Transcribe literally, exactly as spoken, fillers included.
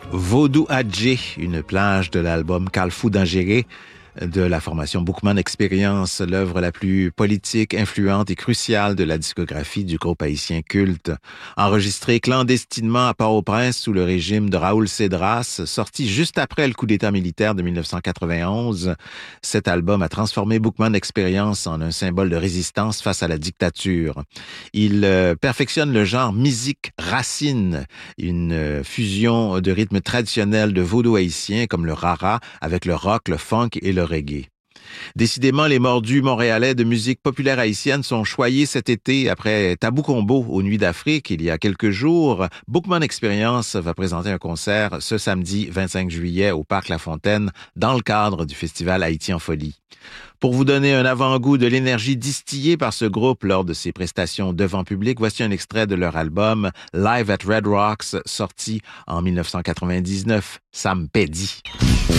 Vodou Adjé, une plage de l'album Kalfou Dangéré de la formation Boukman Experience, l'œuvre la plus politique, influente et cruciale de la discographie du groupe haïtien culte. Enregistré clandestinement à Port-au-Prince sous le régime de Raoul Cédras, sorti juste après le coup d'État militaire de dix-neuf cent quatre-vingt-onze, cet album a transformé Boukman Experience en un symbole de résistance face à la dictature. Il euh, perfectionne le genre musique racine, une euh, fusion de rythmes traditionnels de vaudou haïtien comme le rara avec le rock, le funk et le reggae. Décidément, les mordus montréalais de musique populaire haïtienne sont choyés cet été après Tabou Combo aux Nuits d'Afrique il y a quelques jours. Boukman Experience va présenter un concert ce samedi vingt-cinq juillet au Parc La Fontaine dans le cadre du festival Haïti en folie. Pour vous donner un avant-goût de l'énergie distillée par ce groupe lors de ses prestations devant public, voici un extrait de leur album Live at Red Rocks, sorti en dix-neuf cent quatre-vingt-dix-neuf. Ça me pédit.